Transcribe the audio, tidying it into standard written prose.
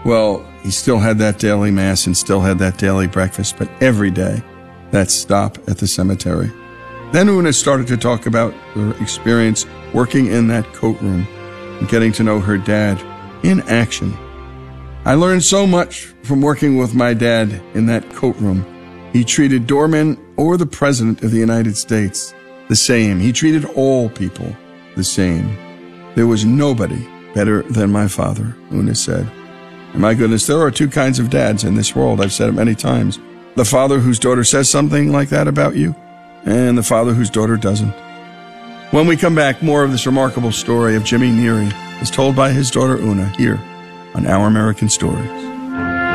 Well, he still had that daily mass and still had that daily breakfast, but every day, that stop at the cemetery. Then Una started to talk about her experience working in that coat room and getting to know her dad in action. I learned so much from working with my dad in that coat room. He treated doormen or the President of the United States the same. He treated all people the same. There was nobody better than my father, Una said. And my goodness, there are two kinds of dads in this world. I've said it many times. The father whose daughter says something like that about you, and the father whose daughter doesn't. When we come back, more of this remarkable story of Jimmy Neary is told by his daughter Una here on Our American Stories.